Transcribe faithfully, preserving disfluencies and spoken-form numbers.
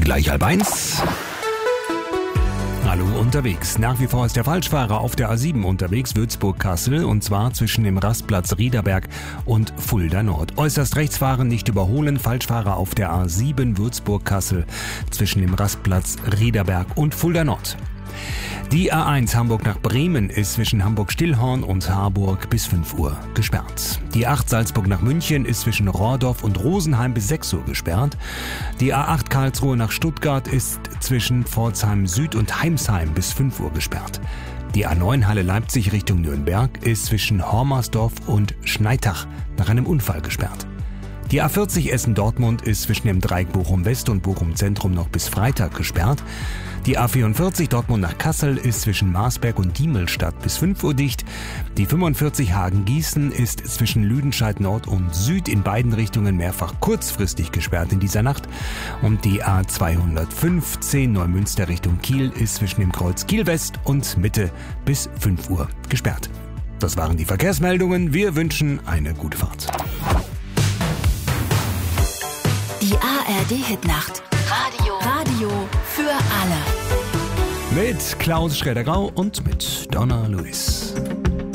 Gleich halb eins. Hallo unterwegs. Nach wie vor ist der Falschfahrer auf der A sieben unterwegs, Würzburg-Kassel, und zwar zwischen dem Rastplatz Riederberg und Fulda Nord. Äußerst rechts fahren, nicht überholen. Falschfahrer auf der A sieben Würzburg-Kassel zwischen dem Rastplatz Riederberg und Fulda Nord. Die A eins Hamburg nach Bremen ist zwischen Hamburg-Stillhorn und Harburg bis fünf Uhr gesperrt. Die acht Salzburg nach München ist zwischen Rohrdorf und Rosenheim bis sechs Uhr gesperrt. Die A acht Karlsruhe nach Stuttgart ist zwischen Pforzheim Süd und Heimsheim bis fünf Uhr gesperrt. Die A neun Halle Leipzig Richtung Nürnberg ist zwischen Hormersdorf und Schneitach nach einem Unfall gesperrt. Die A vierzig Essen-Dortmund ist zwischen dem Dreieck Bochum-West und Bochum-Zentrum noch bis Freitag gesperrt. Die A vierundvierzig Dortmund nach Kassel ist zwischen Marsberg und Diemelstadt bis fünf Uhr dicht. Die fünfundvierzig Hagen-Gießen ist zwischen Lüdenscheid Nord und Süd in beiden Richtungen mehrfach kurzfristig gesperrt in dieser Nacht. Und die A zweihundertfünfzehn Neumünster Richtung Kiel ist zwischen dem Kreuz Kiel-West und Mitte bis fünf Uhr gesperrt. Das waren die Verkehrsmeldungen. Wir wünschen eine gute Fahrt. Die A R D-Hitnacht. Radio. Radio für alle. Mit Klaus Schroeder-Grau und mit Donna Lewis.